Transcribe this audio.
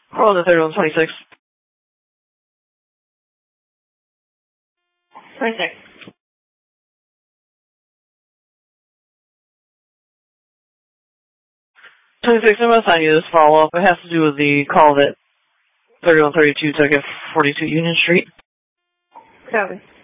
Call the 3126. 26. 26, I'm going to assign you this follow-up. It has to do with the call that 3132 took at 42 Union Street. Copy.